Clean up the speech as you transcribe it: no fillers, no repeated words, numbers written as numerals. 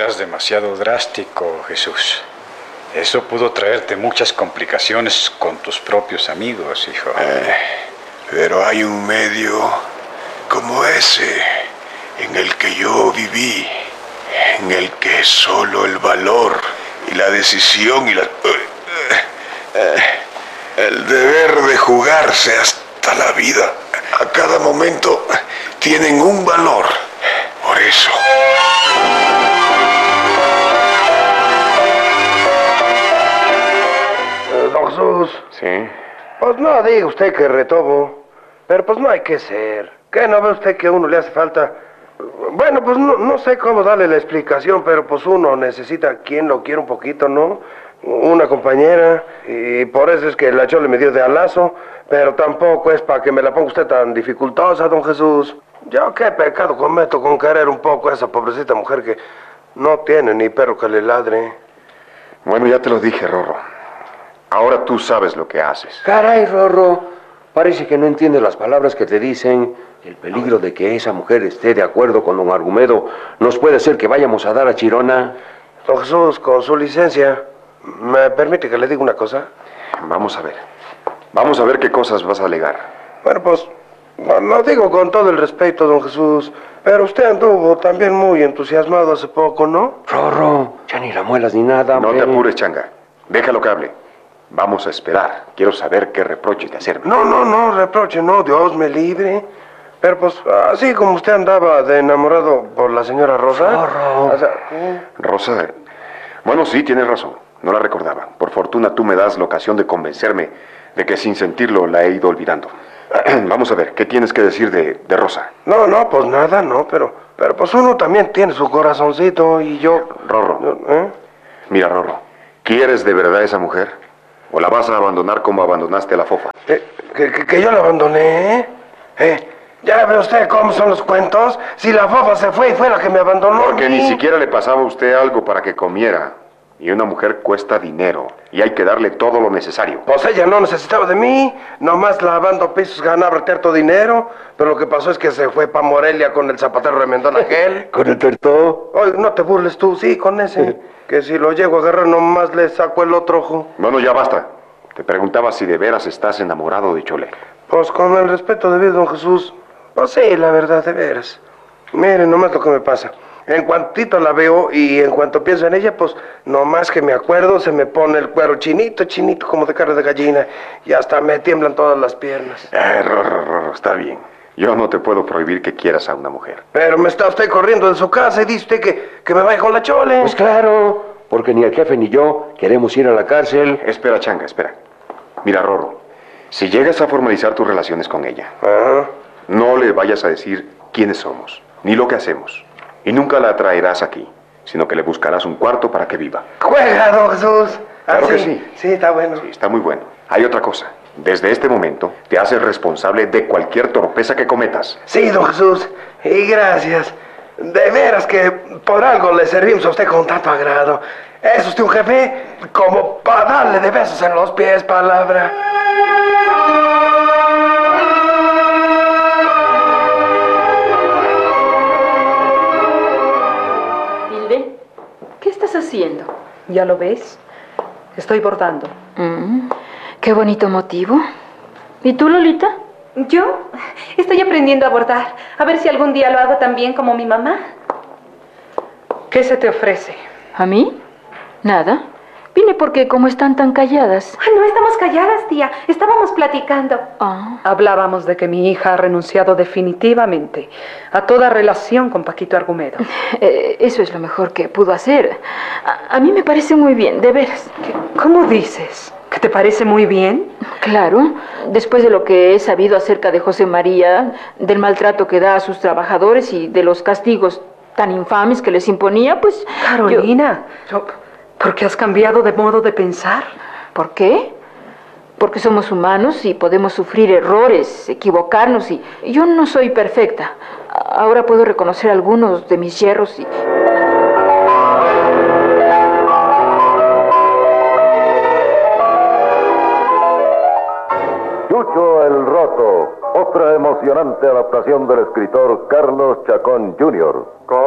Eras demasiado drástico, Jesús. Eso pudo traerte muchas complicaciones con tus propios amigos, hijo. Pero hay un medio como ese en el que yo viví, en el que solo el valor y la decisión y el deber de jugarse hasta la vida, a cada momento, tienen un valor. Por eso. Don Jesús. Sí. Pues no diga usted que retobo, pero pues no hay que ser. ¿Qué no ve usted que a uno le hace falta? Bueno, pues no sé cómo darle la explicación, pero pues uno necesita quien lo quiera un poquito, ¿no? Una compañera, y por eso es que la Chole me dio de alazo, pero tampoco es para que me la ponga usted tan dificultosa, don Jesús. Yo qué pecado cometo con querer un poco a esa pobrecita mujer que no tiene ni perro que le ladre. Bueno, ya te lo dije, Rorro. Ahora tú sabes lo que haces. Caray, Rorro, parece que no entiendes las palabras que te dicen. El peligro de que esa mujer esté de acuerdo con don Argumedo nos puede hacer que vayamos a dar a Chirona. Don Jesús, con su licencia, ¿me permite que le diga una cosa? Vamos a ver. Vamos a ver qué cosas vas a alegar. Bueno, pues, no digo con todo el respeto, don Jesús, pero usted anduvo también muy entusiasmado hace poco, ¿no? Rorro, ya ni la muelas ni nada. No te apures, Changa. Déjalo que hable. Vamos a esperar. Quiero saber qué reproche te hacerme. No, reproche, no, Dios me libre. Pero pues, así como usted andaba de enamorado por la señora Rosa... Rorro. O sea, Rosa... Bueno, sí, tienes razón. No la recordaba. Por fortuna tú me das la ocasión de convencerme de que sin sentirlo la he ido olvidando. Vamos a ver, ¿qué tienes que decir de Rosa? No, pues nada, no, pero pues uno también tiene su corazoncito y yo... Rorro. Mira, Rorro, ¿quieres de verdad a esa mujer? ¿O la vas a abandonar como abandonaste a la fofa? Que yo la abandoné, ya ve usted cómo son los cuentos. Si la fofa se fue y fue la que me abandonó. Porque ni siquiera le pasaba a usted algo para que comiera. Y una mujer cuesta dinero. Y hay que darle todo lo necesario. Pues ella no necesitaba de mí. Nomás lavando pisos ganaba harto dinero. Pero lo que pasó es que se fue pa' Morelia con el zapatero remendón aquel. ¿Con el tuerto? Oye, no te burles tú, sí, con ese. Que si lo llego a agarrar nomás le saco el otro ojo. Bueno, ya basta. Te preguntaba si de veras estás enamorado de Chole. Pues con el respeto debido, don Jesús. Pues sí, la verdad, de veras. Miren, nomás lo que me pasa. En cuantito la veo y en cuanto pienso en ella, pues nomás que me acuerdo se me pone el cuero chinito como de carne de gallina y hasta me tiemblan todas las piernas. Rorro, está bien. Yo no te puedo prohibir que quieras a una mujer. Pero me está usted corriendo de su casa y dice usted que me vaya con la Chole. Pues claro, porque ni el jefe ni yo queremos ir a la cárcel. Espera, Changa, espera. Mira, Rorro, si llegas a formalizar tus relaciones con ella, no le vayas a decir quiénes somos, ni lo que hacemos. Y nunca la traerás aquí, sino que le buscarás un cuarto para que viva. ¡Juega, don Jesús! Claro que sí. Sí, está bueno. Sí, está muy bueno. Hay otra cosa. Desde este momento, te haces responsable de cualquier torpeza que cometas. Sí, don Jesús. Y gracias. De veras que por algo le servimos a usted con tanto agrado. ¿Es usted un jefe? Como para darle de besos en los pies, palabra. ¿Qué estás haciendo? ¿Ya lo ves? Estoy bordando. Qué bonito motivo. ¿Y tú, Lolita? Yo estoy aprendiendo a bordar. A ver si algún día lo hago tan bien como mi mamá. ¿Qué se te ofrece? ¿A mí? Nada. Vine porque como están tan calladas. No estamos calladas, tía. Estábamos platicando. Hablábamos de que mi hija ha renunciado definitivamente a toda relación con Paquito Argumedo. Eso es lo mejor que pudo hacer. A mí me parece muy bien, de veras. ¿Cómo dices? ¿Que te parece muy bien? Claro. Después de lo que he sabido acerca de José María, del maltrato que da a sus trabajadores y de los castigos tan infames que les imponía, pues... Carolina, ¿por qué has cambiado de modo de pensar? ¿Por qué? Porque somos humanos y podemos sufrir errores, equivocarnos y yo no soy perfecta. Ahora puedo reconocer algunos de mis yerros y... Chucho el Roto, otra emocionante adaptación del escritor Carlos Chacón Jr.